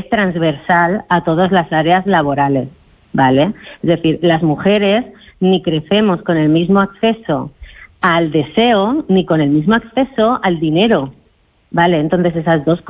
es transversal a todas las áreas laborales, ¿vale? Es decir, las mujeres ni crecemos con el mismo acceso al deseo ni con el mismo acceso al dinero, ¿vale? Entonces esas dos